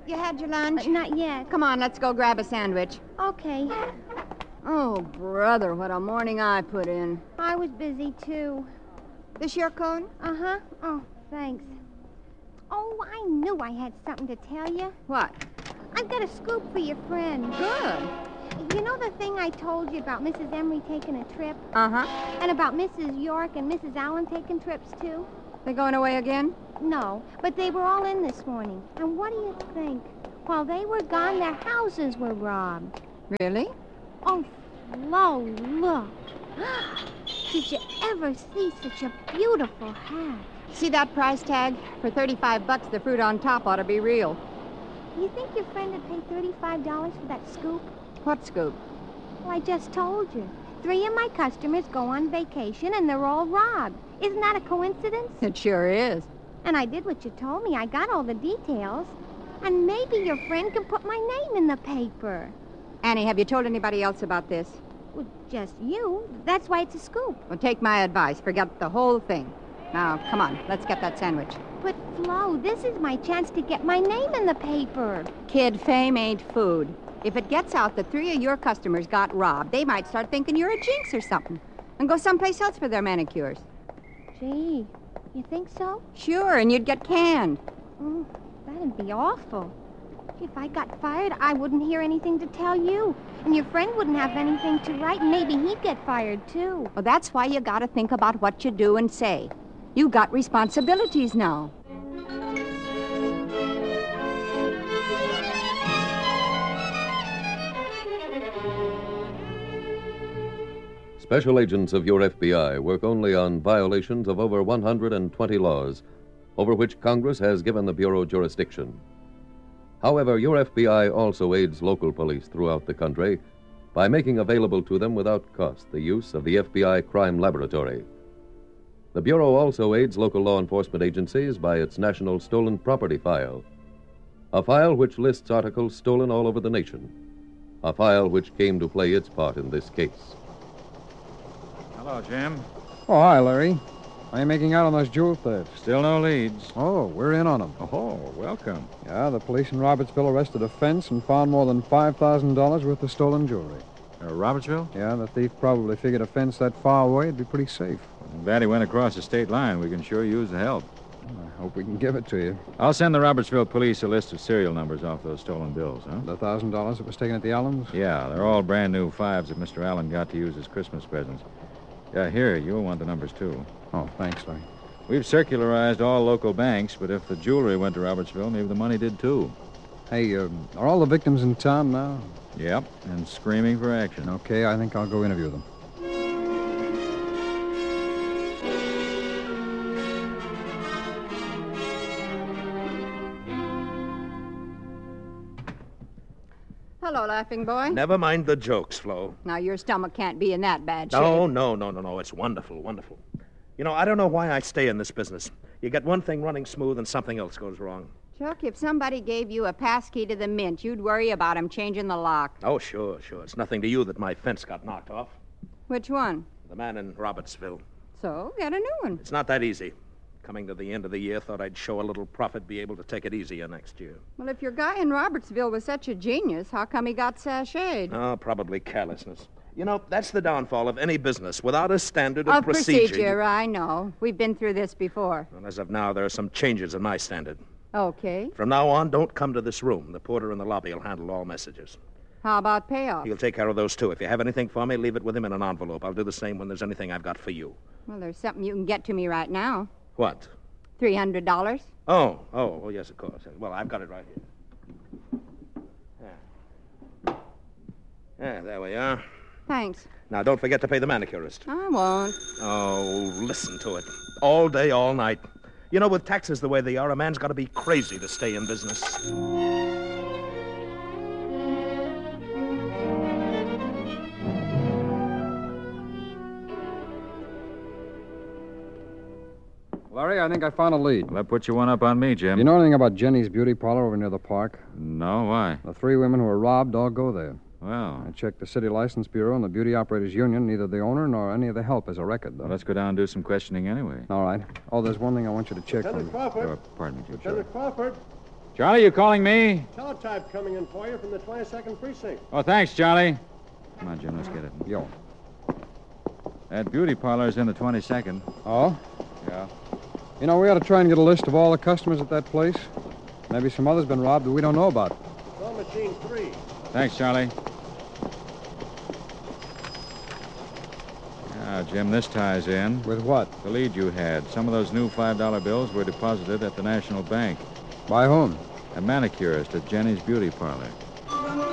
You had your lunch? Not yet. Come on, let's go grab a sandwich. Okay. Oh, brother, what a morning I put in. I was busy, too. This your cone? Uh-huh. Oh, thanks. Oh, I knew I had something to tell you. What? I've got a scoop for your friend. Good. You know the thing I told you about Mrs. Emery taking a trip? Uh-huh. And about Mrs. York and Mrs. Allen taking trips, too? They going away again? No, but they were all in this morning. And what do you think? While they were gone, their houses were robbed. Really? Oh, Flo, look. Did you ever see such a beautiful hat? See that price tag? For $35, the fruit on top ought to be real. You think your friend would pay $35 for that scoop? What scoop? Well, I just told you. 3 of my customers go on vacation and they're all robbed. Isn't that a coincidence? It sure is. And I did what you told me. I got all the details. And maybe your friend can put my name in the paper. Annie, have you told anybody else about this? Well, just you. That's why it's a scoop. Well, take my advice. Forget the whole thing. Now, come on. Let's get that sandwich. But, Flo, this is my chance to get my name in the paper. Kid, fame ain't food. If it gets out that 3 of your customers got robbed, they might start thinking you're a jinx or something and go someplace else for their manicures. Gee, you think so? Sure, and you'd get canned. Oh, that'd be awful. If I got fired, I wouldn't hear anything to tell you. And your friend wouldn't have anything to write, and maybe he'd get fired, too. Well, that's why you gotta think about what you do and say. You got responsibilities now. Special agents of your FBI work only on violations of over 120 laws, over which Congress has given the Bureau jurisdiction. However, your FBI also aids local police throughout the country by making available to them without cost the use of the FBI Crime Laboratory. The Bureau also aids local law enforcement agencies by its National Stolen Property File, a file which lists articles stolen all over the nation, a file which came to play its part in this case. Hello, Jim. Oh, hi, Larry. How are you making out on those jewel thefts? Still no leads. Oh, we're in on them. Oh, welcome. Yeah, the police in Robertsville arrested a fence and found more than $5,000 worth of stolen jewelry. Robertsville? Yeah, the thief probably figured a fence that far away would be pretty safe. I'm glad he went across the state line. We can sure use the help. I hope we can give it to you. I'll send the Robertsville police a list of serial numbers off those stolen bills, huh? The $1,000 that was taken at the Allens? Yeah, they're all brand new 5s that Mr. Allen got to use as Christmas presents. Yeah, here, you'll want the numbers, too. Oh, thanks, Larry. We've circularized all local banks, but if the jewelry went to Robertsville, maybe the money did, too. Hey, are all the victims in town now? Yep, and screaming for action. Okay, I think I'll go interview them. Hello, laughing boy. Never mind the jokes, Flo. Now, your stomach can't be in that bad shape. No. It's wonderful, wonderful. You know, I don't know why I stay in this business. You get one thing running smooth and something else goes wrong. Chuck, if somebody gave you a passkey to the mint, you'd worry about him changing the lock. Oh, sure. It's nothing to you that my fence got knocked off. Which one? The man in Robertsville. So, get a new one. It's not that easy. Coming to the end of the year, thought I'd show a little profit, be able to take it easier next year. Well, if your guy in Robertsville was such a genius, how come he got sashayed? Oh, probably carelessness. You know, that's the downfall of any business. Without a standard of procedure. I know. We've been through this before. Well, as of now, there are some changes in my standard. Okay. From now on, don't come to this room. The porter in the lobby will handle all messages. How about payoff? He'll take care of those, too. If you have anything for me, leave it with him in an envelope. I'll do the same when there's anything I've got for you. Well, there's something you can get to me right now. What? $300. Oh, yes, of course. Well, I've got it right here. Yeah, there we are. Thanks. Now, don't forget to pay the manicurist. I won't. Oh, listen to it. All day, all night. You know, with taxes the way they are, a man's got to be crazy to stay in business. Larry, I think I found a lead. Well, that puts you one up on me, Jim. You know anything about Jenny's beauty parlor over near the park? No, why? The 3 women who were robbed all go there. Well, I checked the city license bureau and the beauty operators union. Neither the owner nor any of the help has a record, though. well, let's go down and do some questioning anyway. All right. Oh, there's one thing I want you to check Lieutenant on. Crawford. Pardon me, Jim. Lieutenant Crawford. Charlie, you calling me? Teletype coming in for you from the 22nd Precinct. Oh, thanks, Charlie. Come on, Jim, let's get it. Yo. That beauty parlor's in the 22nd. Oh? Yeah. You know, we ought to try and get a list of all the customers at that place. Maybe some others been robbed that we don't know about. It's on machine 3. Thanks, Charlie. Ah, Jim, this ties in. With what? The lead you had. Some of those new $5 bills were deposited at the National Bank. By whom? A manicurist at Jenny's Beauty Parlor.